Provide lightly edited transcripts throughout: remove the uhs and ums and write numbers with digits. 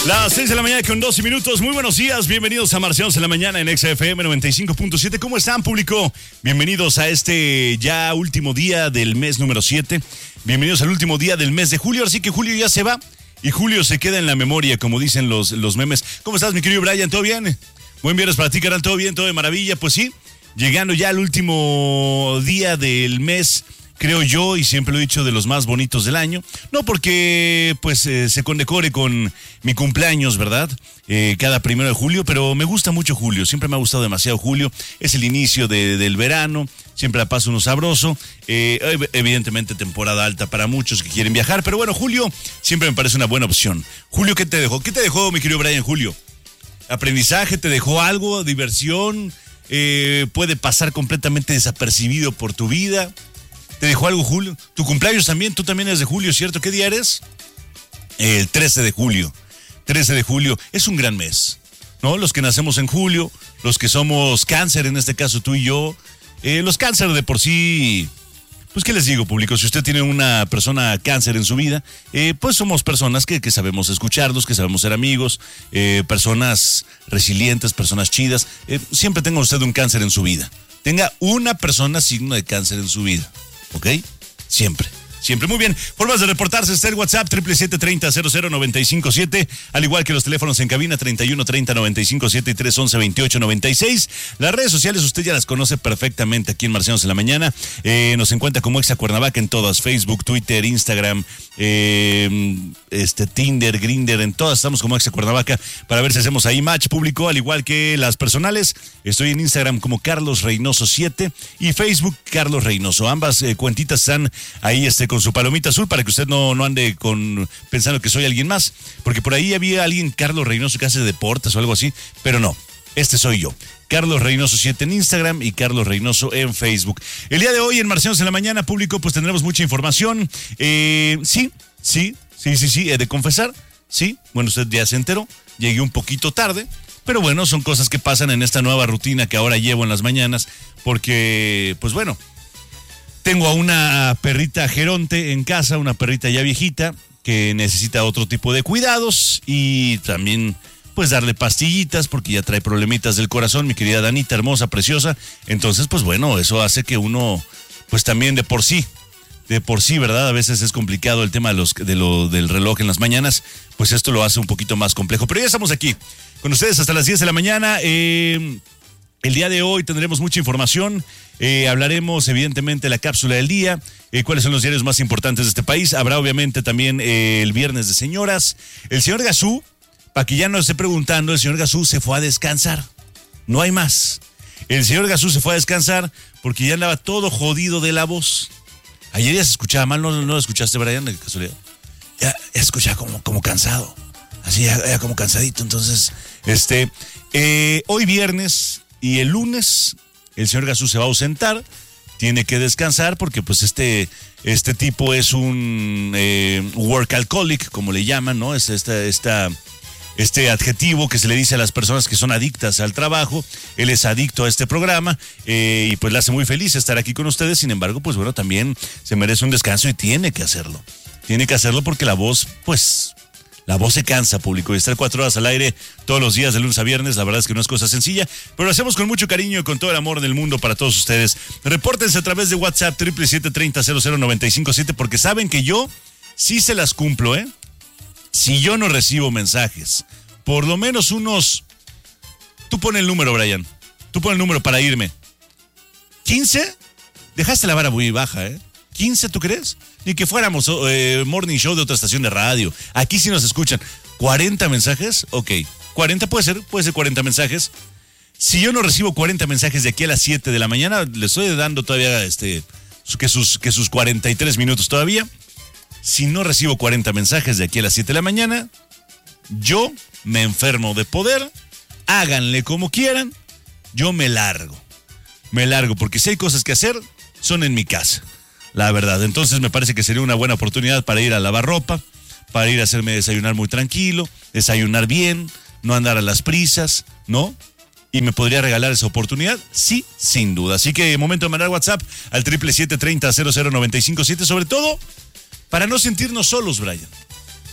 Las 6 de la mañana con 12 minutos. Muy buenos días. Bienvenidos a Marcianos en la Mañana en XFM 95.7. ¿Cómo están, público? Bienvenidos a este ya último día del mes número 7. Bienvenidos al último día del mes de julio. Así que julio ya se va y julio se queda en la memoria, como dicen los memes. ¿Cómo estás, mi querido Brian? ¿Todo bien? Buen viernes para ti, carnal. ¿Todo bien? ¿Todo de maravilla? Pues sí, llegando ya al último día del mes, creo yo, y siempre lo he dicho, de los más bonitos del año. No porque pues se condecore con mi cumpleaños, ¿verdad? Cada 1 de julio, pero me gusta mucho julio. Siempre me ha gustado demasiado julio. Es el inicio del verano. Siempre la paso uno sabroso. Evidentemente temporada alta para muchos que quieren viajar. Pero bueno, julio siempre me parece una buena opción. Julio, ¿qué te dejó? ¿Qué te dejó, mi querido Brian, julio? ¿Aprendizaje? ¿Te dejó algo? ¿Diversión? ¿Puede pasar completamente desapercibido por tu vida? ¿Te dejó algo, Julio? Tu cumpleaños también, tú también eres de julio, ¿cierto? ¿Qué día eres? El 13 de julio. 13 de julio es un gran mes, ¿no? Los que nacemos en julio, los que somos cáncer, en este caso tú y yo. Los cáncer de por sí, pues ¿qué les digo, público? Si usted tiene una persona cáncer en su vida, pues somos personas que sabemos escucharlos, que sabemos ser amigos, personas resilientes, personas chidas. Siempre tenga usted un cáncer en su vida. Tenga una persona signo de cáncer en su vida. ¿Ok? Siempre. Siempre. Muy bien. Formas de reportarse. Está el WhatsApp 777-30-00957. Al igual que los teléfonos en cabina 31-30-957 y 311-2896. Las redes sociales usted ya las conoce perfectamente aquí en Marcianos en la Mañana. Nos encuentra como Exa Cuernavaca en todas. Facebook, Twitter, Instagram, Tinder, Grindr. En todas estamos como Exa Cuernavaca para ver si hacemos ahí match, público. Al igual que las personales. Estoy en Instagram como Carlos Reynoso 7 y Facebook Carlos Reynoso. Ambas cuentitas están ahí con su palomita azul para que usted no ande pensando que soy alguien más, porque por ahí había alguien, Carlos Reynoso, que hace deportes o algo así, pero no, este soy yo. Carlos Reynoso 7 en Instagram y Carlos Reynoso en Facebook. El día de hoy en Marcianos en la Mañana, público, pues tendremos mucha información. Sí, he de confesar, sí, bueno, usted ya se enteró, llegué un poquito tarde, pero bueno, son cosas que pasan en esta nueva rutina que ahora llevo en las mañanas, porque, pues bueno, tengo a una perrita geronte en casa, una perrita ya viejita, que necesita otro tipo de cuidados y también pues darle pastillitas porque ya trae problemitas del corazón, mi querida Danita, hermosa, preciosa. Entonces, pues bueno, eso hace que uno, pues también de por sí, ¿verdad? A veces es complicado el tema del reloj en las mañanas, pues esto lo hace un poquito más complejo. Pero ya estamos aquí con ustedes hasta las 10 de la mañana. El día de hoy tendremos mucha información, hablaremos evidentemente de la cápsula del día, cuáles son los diarios más importantes de este país, habrá obviamente también el viernes de señoras. El señor Gazú, para que ya no esté preguntando, el señor Gazú se fue a descansar, no hay más. El señor Gazú se fue a descansar porque ya andaba todo jodido de la voz. Ayer ya se escuchaba mal, ¿no lo escuchaste, Brian, de casualidad? Ya escuchaba como cansado, así ya como cansadito, entonces, hoy viernes... Y el lunes el señor Gazú se va a ausentar, tiene que descansar porque pues este tipo es un workaholic, como le llaman, ¿no? Es este adjetivo que se le dice a las personas que son adictas al trabajo. Él es adicto a este programa y pues le hace muy feliz estar aquí con ustedes. Sin embargo, pues bueno, también se merece un descanso y tiene que hacerlo. Tiene que hacerlo porque la voz, pues... La voz se cansa, público, y estar 4 horas al aire todos los días de lunes a viernes, la verdad es que no es cosa sencilla, pero lo hacemos con mucho cariño y con todo el amor del mundo para todos ustedes. Repórtense a través de WhatsApp 777-30-00957 porque saben que yo sí se las cumplo, ¿eh? Si yo no recibo mensajes, por lo menos unos... Tú pon el número, Brian, tú pon el número para irme. ¿15? Dejaste la vara muy baja, ¿eh? ¿15 tú crees? Ni que fuéramos morning show de otra estación de radio. Aquí sí nos escuchan. ¿40 mensajes? Ok. 40 puede ser 40 mensajes. Si yo no recibo 40 mensajes de aquí a las 7 de la mañana, le estoy dando todavía que sus 43 minutos todavía. Si no recibo 40 mensajes de aquí a las 7 de la mañana, yo me enfermo de poder. Háganle como quieran. Yo me largo. Porque si hay cosas que hacer, son en mi casa. La verdad, entonces me parece que sería una buena oportunidad para ir a lavar ropa, para ir a hacerme desayunar muy tranquilo, desayunar bien, no andar a las prisas, ¿no? ¿Y me podría regalar esa oportunidad? Sí, sin duda. Así que momento de mandar WhatsApp al 777-30-00957, sobre todo para no sentirnos solos, Brian.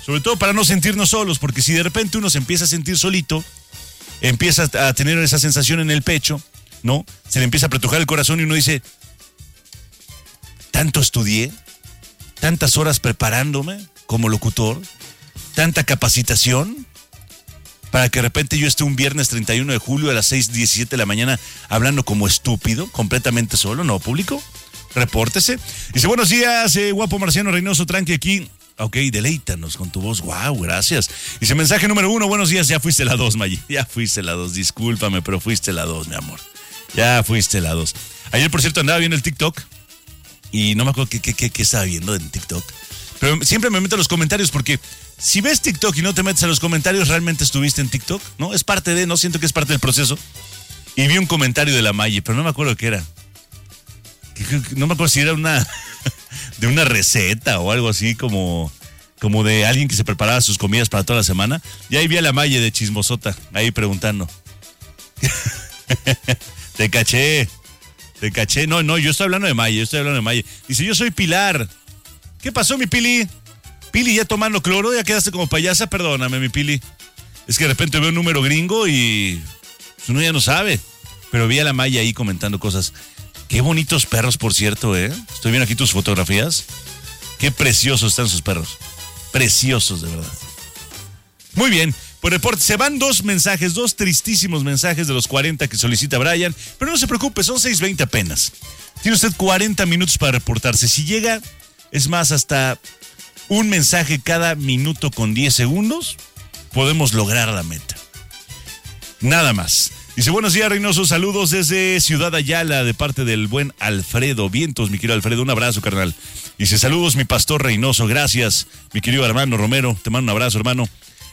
Sobre todo para no sentirnos solos, porque si de repente uno se empieza a sentir solito, empieza a tener esa sensación en el pecho, ¿no? Se le empieza a apretujar el corazón y uno dice, tanto estudié, tantas horas preparándome como locutor, tanta capacitación, para que de repente yo esté un viernes 31 de julio a las 6:17 de la mañana hablando como estúpido, completamente solo, ¿no, público? Repórtese. Dice, buenos días, guapo Marciano Reynoso, tranqui aquí. Ok, deleítanos con tu voz, wow, gracias. Dice, mensaje número 1, buenos días, ya fuiste la 2, Maggi. Ya fuiste la 2, discúlpame, pero fuiste la 2, mi amor. Ya fuiste la 2. Ayer, por cierto, andaba viendo el TikTok y no me acuerdo qué estaba viendo en TikTok. Pero siempre me meto a los comentarios porque si ves TikTok y no te metes a los comentarios, realmente estuviste en TikTok, ¿no? Es parte de, no siento que es parte del proceso. Y vi un comentario de la Maggi, pero no me acuerdo qué era. No me acuerdo si era de una receta o algo así como de alguien que se preparaba sus comidas para toda la semana. Y ahí vi a la Maggi de chismosota, ahí preguntando. Te caché. No, yo estoy hablando de Maggi, Dice, yo soy Pilar. ¿Qué pasó, mi Pili? Pili, ya tomando cloro, ya quedaste como payasa, perdóname, mi Pili. Es que de repente veo un número gringo y uno ya no sabe. Pero vi a la Maggi ahí comentando cosas. Qué bonitos perros, por cierto, ¿eh? Estoy viendo aquí tus fotografías. Qué preciosos están sus perros. Preciosos, de verdad. Muy bien, por reporte, se van dos tristísimos mensajes de los 40 que solicita Brian. Pero no se preocupe, son 6:20 apenas. Tiene usted 40 minutos para reportarse. Si llega, es más, hasta un mensaje cada minuto con 10 segundos, podemos lograr la meta. Nada más. Dice, buenos días, Reynoso, saludos desde Ciudad Ayala de parte del buen Alfredo Vientos, mi querido Alfredo, un abrazo, carnal. Dice, saludos, mi pastor Reynoso, gracias, mi querido hermano Romero, te mando un abrazo, hermano.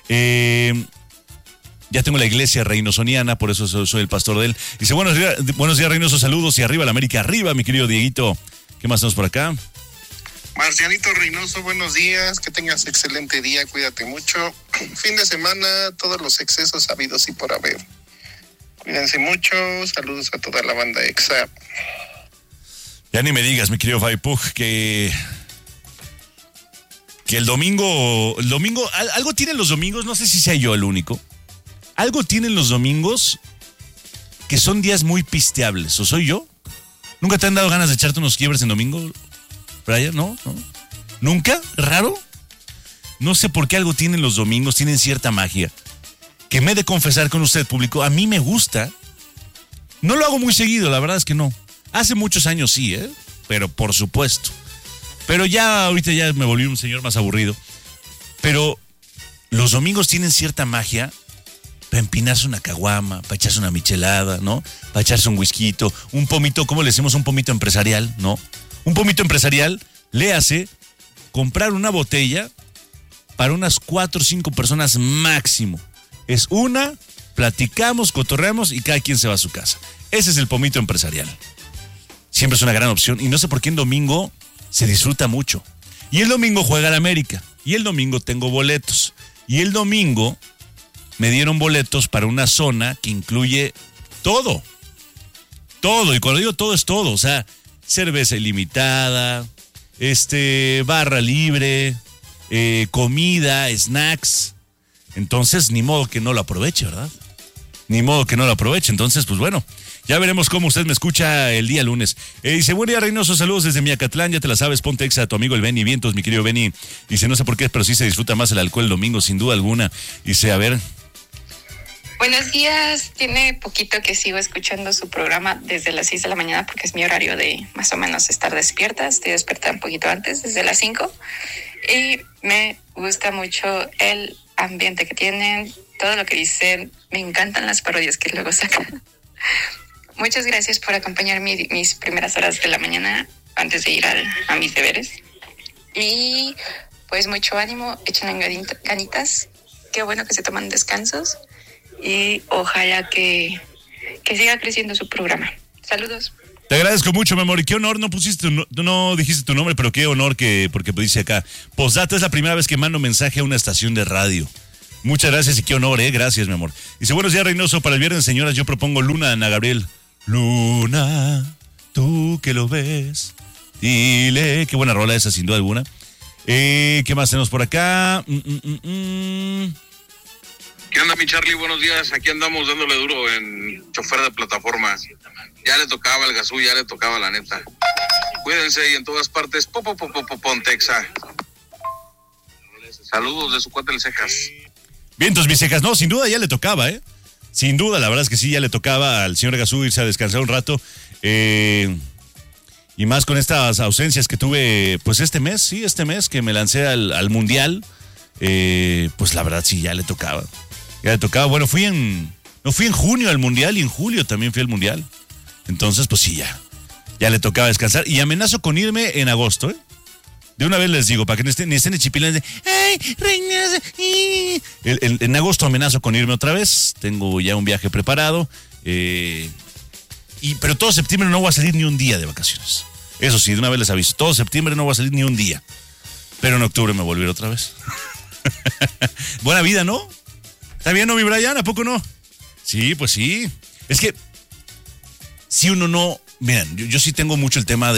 Ya tengo la iglesia reynosoniana, por eso soy el pastor de él. Dice, buenos días, Reynoso, saludos y arriba la América, arriba, mi querido Dieguito. ¿Qué más tenemos por acá? Marcianito Reynoso, buenos días, que tengas excelente día, cuídate mucho. Fin de semana, todos los excesos habidos y por haber. Cuídense mucho, saludos a toda la banda EXA. Ya ni me digas, mi querido Faipug, que el domingo, algo tienen los domingos, no sé si sea yo el único, algo tienen los domingos que son días muy pisteables, ¿o soy yo? ¿Nunca te han dado ganas de echarte unos quiebres en domingo, Brian? ¿No? ¿Nunca? ¿Raro? No sé por qué algo tienen los domingos, tienen cierta magia. Que me he de confesar con usted, público, a mí me gusta. No lo hago muy seguido, la verdad es que no. Hace muchos años sí, pero por supuesto. Pero ya ahorita ya me volví un señor más aburrido. Pero los domingos tienen cierta magia para empinarse una caguama, para echarse una michelada, ¿no? Para echarse un whisky, un pomito, ¿cómo le decimos? Un pomito empresarial, ¿no? Un pomito empresarial le hace comprar una botella para unas 4 o 5 personas máximo. Es una, platicamos, cotorreamos y cada quien se va a su casa. Ese es el pomito empresarial. Siempre es una gran opción y no sé por qué en domingo se disfruta mucho. Y el domingo juega el América. Y el domingo tengo boletos. Y el domingo me dieron boletos para una zona que incluye todo. Todo. Y cuando digo todo es todo. O sea, cerveza ilimitada, barra libre, comida, snacks. Entonces, ni modo que no lo aproveche, ¿verdad? Ni modo que no lo aproveche. Entonces, pues bueno, ya veremos cómo usted me escucha el día lunes. Dice, buen día, Reynoso, saludos desde Miacatlán, ya te la sabes, ponte exa a tu amigo el Benny Vientos, mi querido Benny. Dice, no sé por qué, pero sí se disfruta más el alcohol el domingo, sin duda alguna. Dice, a ver. Buenos días, tiene poquito que sigo escuchando su programa desde las 6 de la mañana porque es mi horario de más o menos estar despierta. Estoy despierta un poquito antes, desde las 5. Y me gusta mucho el ambiente que tienen, todo lo que dicen. Me encantan las parodias que luego sacan. Muchas gracias por acompañar mis primeras horas de la mañana antes de ir a mis deberes. Y pues mucho ánimo, échenle ganitas. Qué bueno que se toman descansos y ojalá que siga creciendo su programa. Saludos. Te agradezco mucho, mi amor. Y qué honor, no dijiste tu nombre, pero qué honor porque dice acá. Postdata, es la primera vez que mando mensaje a una estación de radio. Muchas gracias y qué honor, gracias, mi amor. Dice, buenos días, Reynoso, para el viernes, señoras, yo propongo Luna de Ana Gabriel. Luna, tú que lo ves, dile, qué buena rola esa, sin duda alguna. ¿Qué más tenemos por acá? ¿Qué onda, mi Charlie? Buenos días. Aquí andamos dándole duro en chofer de plataforma. Ya le tocaba al Gazú, ya le tocaba la neta. Cuídense y en todas partes, Pontexa. Saludos de su cuate el Cejas. Vientos, mis cejas. No, sin duda ya le tocaba, ¿eh? Sin duda, la verdad es que sí, ya le tocaba al señor Gazú irse a descansar un rato. Y más con estas ausencias que tuve, pues este mes que me lancé al Mundial. Pues la verdad sí, ya le tocaba. Ya le tocaba. Bueno, no fui en junio al Mundial y en julio también fui al Mundial. Entonces, pues sí, ya le tocaba descansar. Y amenazo con irme en agosto, ¿eh? De una vez les digo, para que no estén chipilando de, ¡ay, Reynoso! En agosto amenazo con irme otra vez. Tengo ya un viaje preparado. Pero todo septiembre no voy a salir ni un día de vacaciones. Eso sí, de una vez les aviso. Todo septiembre no voy a salir ni un día. Pero en octubre me voy a ir otra vez. Buena vida, ¿no? ¿Está bien, no, mi Brian? ¿A poco no? Sí, pues sí. Es que si uno no... Miren, yo sí tengo mucho el tema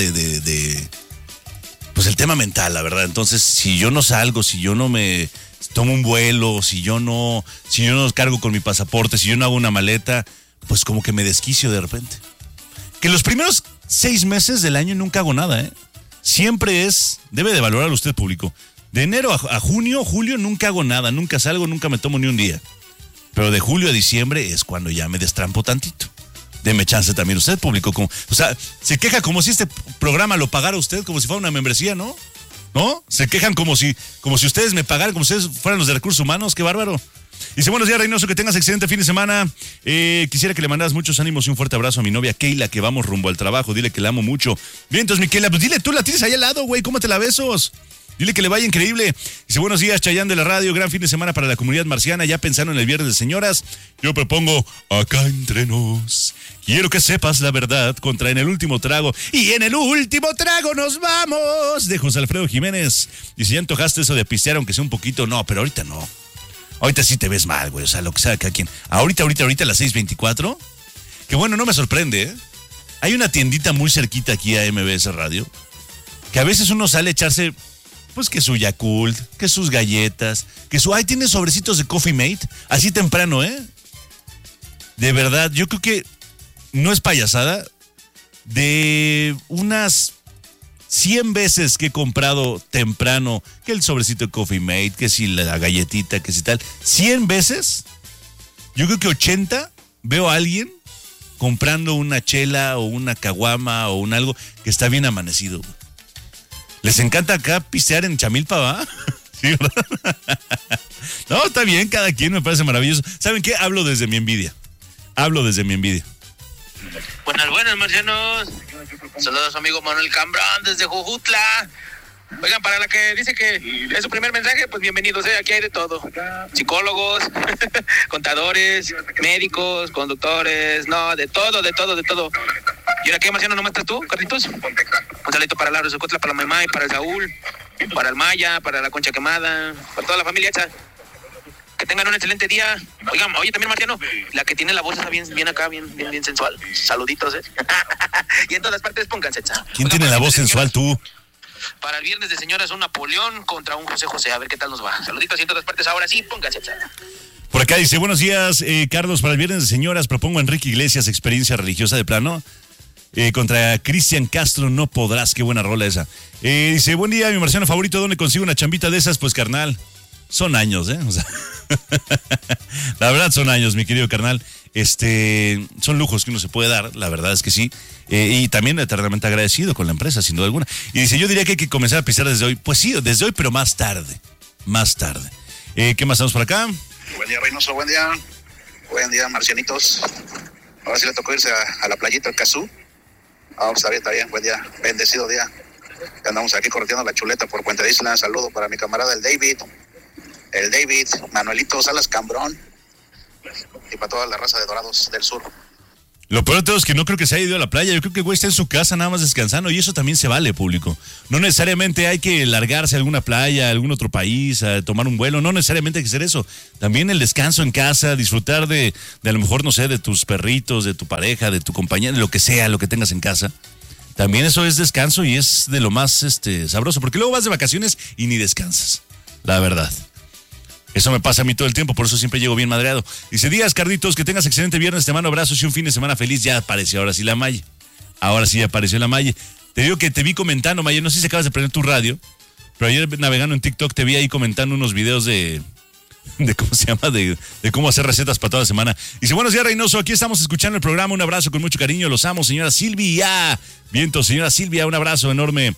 pues el tema mental, la verdad. Entonces, si yo no salgo, si yo no me tomo un vuelo, si yo no cargo con mi pasaporte, si yo no hago una maleta, pues como que me desquicio de repente. Que los primeros 6 meses del año nunca hago nada, ¿eh? Siempre debe de valorar usted, público. De enero a junio, julio, nunca hago nada, nunca salgo, nunca me tomo ni un día. Pero de julio a diciembre es cuando ya me destrampo tantito. Deme chance también usted, público. O sea, se queja como si este programa lo pagara usted, como si fuera una membresía, ¿no? ¿No? Se quejan como si ustedes me pagaran, como si ustedes fueran los de recursos humanos. ¡Qué bárbaro! Dice, buenos días, Reynoso, que tengas excelente fin de semana. Quisiera que le mandaras muchos ánimos y un fuerte abrazo a mi novia Keila, que vamos rumbo al trabajo. Dile que la amo mucho. Bien, entonces, mi Keila, pues dile, tú la tienes ahí al lado, güey, cómo te la besos. Dile que le vaya increíble. Dice, buenos días, Chayán de la radio, gran fin de semana para la comunidad marciana, ya pensando en el viernes de señoras. Yo propongo, acá entre nos, quiero que sepas la verdad, contra En el último trago. Y en el último trago nos vamos, de José Alfredo Jiménez. Dice, ya antojaste eso de pistear, aunque sea un poquito. No, pero ahorita no. Ahorita sí te ves mal, güey, o sea, lo que sea cada quien. Ahorita a las 6:24, que bueno, no me sorprende, ¿eh? Hay una tiendita muy cerquita aquí a MBS Radio, que a veces uno sale a echarse... Pues que su Yakult, que sus galletas, Ay, tiene sobrecitos de Coffee Mate, así temprano, ¿eh? De verdad, yo creo que no es payasada. De unas 100 veces que he comprado temprano, que el sobrecito de Coffee Mate, que si la galletita, que si tal, 100 veces, yo creo que 80 veo a alguien comprando una chela o una caguama o un algo que está bien amanecido. Les encanta acá pistear en Chamilpa, ¿va? Sí, ¿verdad? No, está bien, cada quien, me parece maravilloso. ¿Saben qué? Hablo desde mi envidia. Buenas, marcianos. Saludos a su amigo Manuel Cambrón desde Jujutla. Oigan, para la que dice que es su primer mensaje, pues bienvenidos, aquí hay de todo. Psicólogos, contadores, médicos, conductores, no, de todo. ¿Y ahora qué, marciano, nomás estás tú, Carlitos? Un saludito para Laura Socotla, para la mamá y para el Saúl, para el Maya, para la Concha Quemada, para toda la familia hecha. Que tengan un excelente día. Oigan, oye, también, marciano, la que tiene la voz está bien acá, bien sensual. Saluditos, Y en todas partes pónganse. ¿Quién tiene la voz sensual, tú? Para el viernes de señoras, un Napoleón contra un José. A ver qué tal nos va. Saluditos y en todas partes. Ahora sí, pónganse. Por acá dice, buenos días, Carlos. Para el viernes de señoras propongo a Enrique Iglesias, Experiencia Religiosa de Plano. Contra Cristian Castro, No Podrás. Qué buena rola esa. Dice, buen día, mi marciano favorito. ¿Dónde consigo una chambita de esas? Pues, carnal, son años, O sea, la verdad son años, mi querido carnal. Son lujos que uno se puede dar, la verdad es que sí. Y también eternamente agradecido con la empresa, sin duda alguna. Y dice, yo diría que hay que comenzar a pisar desde hoy. Pues sí, desde hoy, pero más tarde. ¿Qué más estamos por acá? Buen día, Reynoso, buen día. Buen día, marcianitos. Ahora sí le tocó irse a la playita, al Cazú. Está bien, buen día, bendecido día. Andamos aquí correteando la chuleta por Puente de Isla. Saludo para mi camarada el David, Manuelito Salas Cambrón, y para toda la raza de Dorados del Sur. Lo peor de todo es que no creo que se haya ido a la playa. Yo creo que el güey está en su casa nada más descansando, y eso también se vale, público. No necesariamente hay que largarse a alguna playa, a algún otro país, a tomar un vuelo. No necesariamente hay que hacer eso. También el descanso en casa, disfrutar de a lo mejor, no sé, de tus perritos, de tu pareja, de tu compañía, de lo que sea, lo que tengas en casa. También eso es descanso y es de lo más sabroso, porque luego vas de vacaciones y ni descansas, la verdad. Eso me pasa a mí todo el tiempo, por eso siempre llego bien madreado. Dice, días, Carlitos, que tengas excelente viernes, te mando abrazos y un fin de semana feliz. Ya apareció ahora sí la Maye. Ahora sí apareció la Maye. Te digo que te vi comentando, Maye, no sé si acabas de prender tu radio, pero ayer navegando en TikTok te vi ahí comentando unos videos de cómo se llama, de cómo hacer recetas para toda la semana. Dice, buenos días, Reynoso, aquí estamos escuchando el programa, un abrazo con mucho cariño, los amo, señora Silvia. Viento, señora Silvia, un abrazo enorme.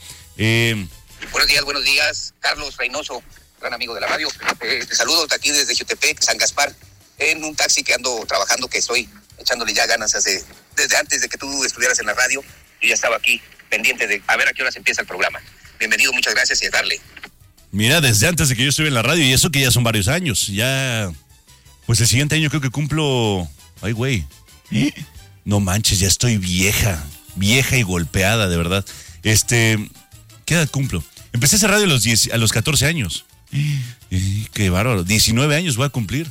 Buenos días, Carlos Reynoso, gran amigo de la radio. Te saludo aquí desde Jutepec, San Gaspar, en un taxi que ando trabajando, que estoy echándole ya ganas desde antes de que tú estuvieras en la radio. Yo ya estaba aquí pendiente de a ver a qué horas empieza el programa. Bienvenido, muchas gracias y a darle. Mira, desde antes de que yo estuve en la radio, y eso que ya son varios años, ya, pues el siguiente año creo que cumplo, ay güey, no manches, ya estoy vieja y golpeada, de verdad. ¿Qué edad cumplo? Empecé esa radio a los 14 años. Qué bárbaro, 19 años voy a cumplir.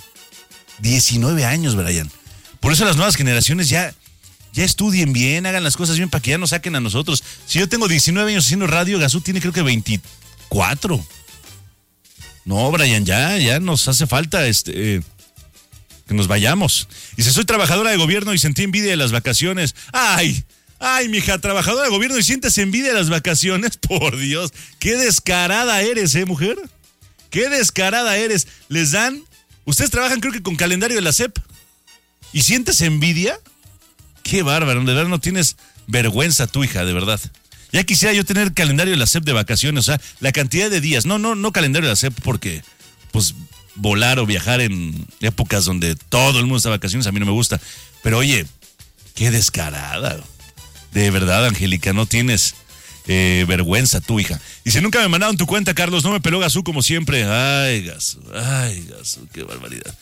19 años, Brian. Por eso las nuevas generaciones ya estudien bien, hagan las cosas bien para que ya nos saquen a nosotros. Si yo tengo 19 años haciendo radio, Gazú tiene creo que 24. No, Brian, ya nos hace falta que nos vayamos. Dice, soy trabajadora de gobierno y sentí envidia de las vacaciones. Ay, mija, trabajadora de gobierno y sientes envidia de las vacaciones. Por Dios, qué descarada eres, mujer. Qué descarada eres. Les dan, ustedes trabajan creo que con calendario de la SEP. ¿Y sientes envidia? Qué bárbaro, de verdad no tienes vergüenza tu hija, de verdad. Ya quisiera yo tener calendario de la SEP de vacaciones, o sea, la cantidad de días. No calendario de la SEP porque, pues, volar o viajar en épocas donde todo el mundo está de vacaciones a mí no me gusta. Pero oye, qué descarada. De verdad, Angélica, no tienes vergüenza tu hija. Dice, nunca me mandaron tu cuenta, Carlos, no me peló Gazú como siempre. Ay, Gazú, qué barbaridad.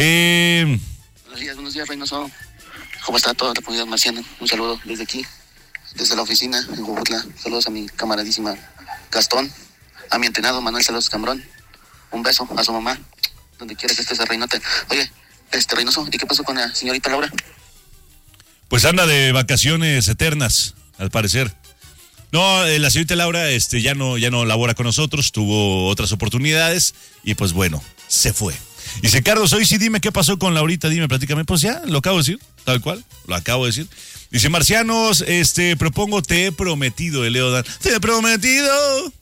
Buenos días, Reynoso. ¿Cómo está toda la comunidad marciana? Un saludo desde aquí, desde la oficina en Jujutla. Saludos a mi camaradísima Gastón, a mi entrenado Manuel Saludos Cambrón. Un beso a su mamá, donde quiera que estés, Reynota. Oye, Reynoso, ¿y qué pasó con la señorita Laura? Pues anda de vacaciones eternas, al parecer. No, la señorita Laura ya no labora con nosotros, tuvo otras oportunidades y pues bueno, se fue. Dice, Carlos, hoy sí dime qué pasó con Laurita, dime, platícame. Pues ya, lo acabo de decir, tal cual, lo acabo de decir. Dice, marcianos, propongo Te he prometido de Leo Dan. Te he prometido.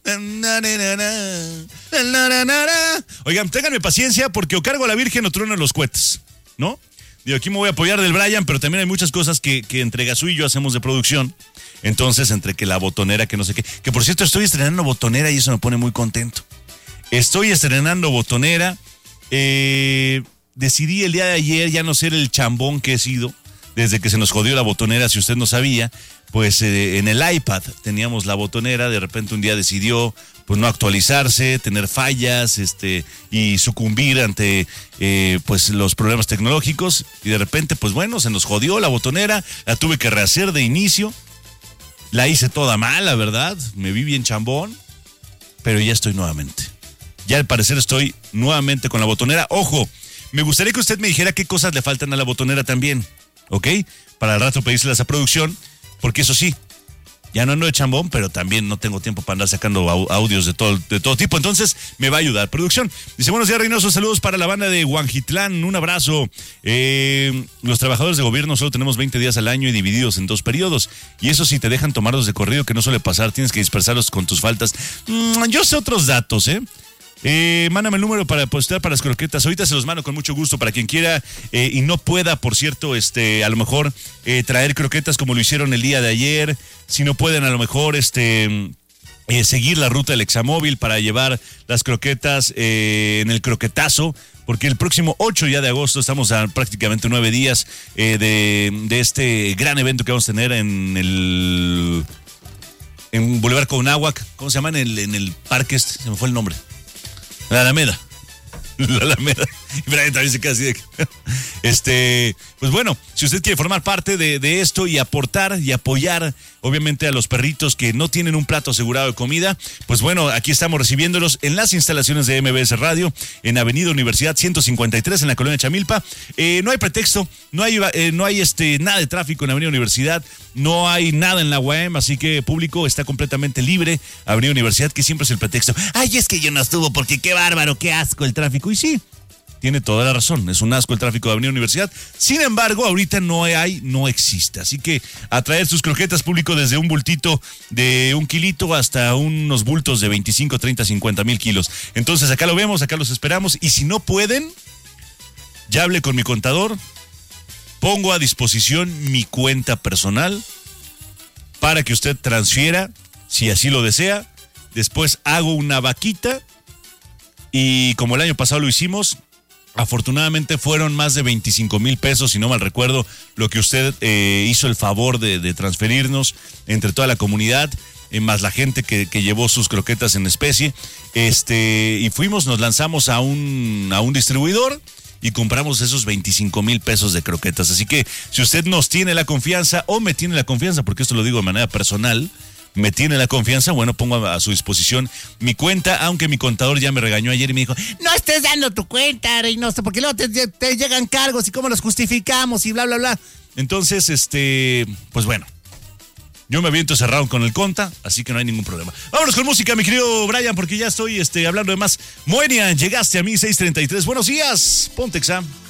Oigan, ténganme paciencia porque o cargo a la Virgen o trueno los cohetes, ¿no? Digo, aquí me voy a apoyar del Brian, pero también hay muchas cosas que entre Gazú y yo hacemos de producción. Entonces, entre que la botonera, que no sé qué. Que por cierto, estoy estrenando botonera y eso me pone muy contento. Estoy estrenando botonera. Decidí el día de ayer ya no ser el chambón que he sido desde que se nos jodió la botonera. Si usted no sabía, pues en el iPad teníamos la botonera, de repente un día decidió pues no actualizarse, tener fallas y sucumbir ante pues los problemas tecnológicos y de repente pues bueno, se nos jodió la botonera, la tuve que rehacer de inicio, la hice toda mal, la verdad, me vi bien chambón, pero ya estoy nuevamente. Ya al parecer estoy nuevamente con la botonera. Ojo, me gustaría que usted me dijera qué cosas le faltan a la botonera también, ¿ok? Para el rato pedírselas a producción, porque eso sí, ya no ando de chambón, pero también no tengo tiempo para andar sacando audios de todo tipo, entonces me va a ayudar producción. Dice, buenos días, Reynoso, saludos para la banda de Huanjitlán, un abrazo. Los trabajadores de gobierno solo tenemos 20 días al año y divididos en 2 periodos, y eso sí te dejan tomarlos de corrido, que no suele pasar, tienes que dispersarlos con tus faltas. Yo sé otros datos, mándame el número para postear para las croquetas. Ahorita se los mando con mucho gusto para quien quiera y no pueda, por cierto, a lo mejor traer croquetas como lo hicieron el día de ayer. Si no pueden, a lo mejor seguir la ruta del Examóvil para llevar las croquetas en el croquetazo. Porque el próximo 8 ya de agosto estamos a prácticamente 9 días de este gran evento que vamos a tener en Boulevard Counáhuac. ¿Cómo se llama? En el parque se me fue el nombre. La Alameda. Y Brian también se queda así de... pues bueno, si usted quiere formar parte de esto y aportar y apoyar, obviamente, a los perritos que no tienen un plato asegurado de comida, pues bueno, aquí estamos recibiéndolos en las instalaciones de MBS Radio, en Avenida Universidad 153, en la colonia Chamilpa. No hay pretexto, no hay nada de tráfico en Avenida Universidad, no hay nada en la UAM, así que público está completamente libre. Avenida Universidad, que siempre es el pretexto. Ay, es que yo no estuvo porque qué bárbaro, qué asco el tráfico. Y sí, tiene toda la razón, es un asco el tráfico de Avenida Universidad. Sin embargo, ahorita no existe. Así que a traer sus croquetas, público, desde un bultito de 1 kilito hasta unos bultos de 25, 30, 50 mil kilos. Entonces acá lo vemos, acá los esperamos. Y si no pueden, ya hablé con mi contador, pongo a disposición mi cuenta personal para que usted transfiera, si así lo desea. Después hago una vaquita y como el año pasado lo hicimos, afortunadamente fueron más de 25 mil pesos, si no mal recuerdo, lo que usted hizo el favor de transferirnos entre toda la comunidad, más la gente que llevó sus croquetas en especie. Y nos lanzamos a un distribuidor y compramos esos 25 mil pesos de croquetas. Así que si usted nos tiene la confianza o me tiene la confianza, porque esto lo digo de manera personal, me tiene la confianza, bueno, pongo a su disposición mi cuenta, aunque mi contador ya me regañó ayer y me dijo, no estés dando tu cuenta, Reynoso, porque luego te llegan cargos y cómo los justificamos y bla, bla, bla. Entonces, pues bueno, yo me aviento cerrado con el conta, así que no hay ningún problema. Vámonos con música, mi querido Brian, porque ya estoy hablando de más. Moenia, llegaste a mí, 6:33. Buenos días, ponte examen.